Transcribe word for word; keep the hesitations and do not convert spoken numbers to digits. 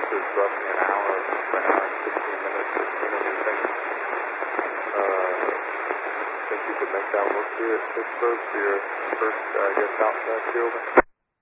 is roughly an hour, an hour and fifteen minutes. You know, do you think, uh, think you could make that work here at Pittsburgh for your first, uh, I guess, outside field?